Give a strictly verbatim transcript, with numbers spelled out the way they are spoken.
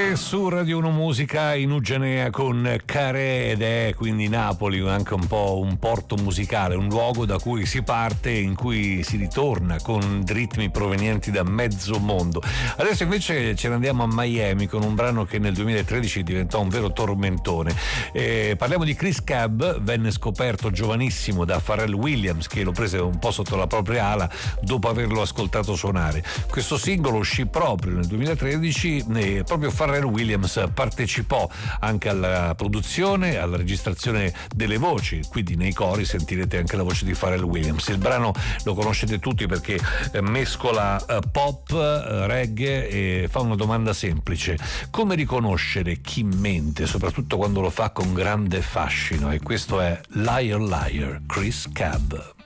Sempre su Radio uno Musica in Ugenea con Carè, ed è quindi Napoli anche un po' un porto musicale, un luogo da cui si parte e in cui si ritorna con ritmi provenienti da mezzo mondo. Adesso invece ce ne andiamo a Miami con un brano che nel duemilatredici diventò un vero tormentone. Eh, parliamo di Chris Cab, venne scoperto giovanissimo da Pharrell Williams, che lo prese un po' sotto la propria ala dopo averlo ascoltato suonare. Questo singolo uscì proprio nel duemilatredici e proprio Pharrell Williams partecipò anche alla produzione, alla registrazione delle voci, quindi nei cori sentirete anche la voce di Pharrell Williams. Il brano lo conoscete tutti perché mescola pop, reggae e fa una domanda semplice: come riconoscere chi mente, soprattutto quando lo fa con grande fascino? E questo è Liar Liar, Chris Cab.